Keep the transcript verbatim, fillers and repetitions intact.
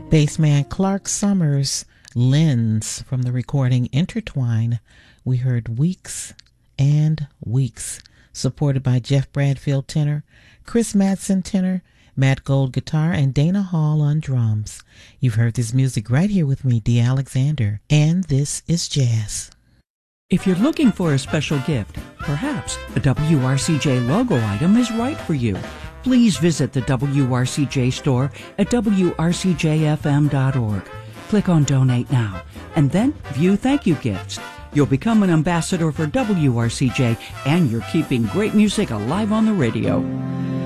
Bassman Clark Summers' Lens from the recording Intertwine. We heard Weeks and Weeks, supported by Jeff Bradfield tenor, Chris Madsen tenor, Matt Gold guitar, and Dana Hall on drums. You've heard this music right here with me, Dee Alexander, and this is Jazz. If you're looking for a special gift, perhaps a W R C J logo item is right for you. Please visit the W R C J store at W R C J F M dot org. Click on Donate Now, and then view thank you gifts. You'll become an ambassador for W R C J, and you're keeping great music alive on the radio.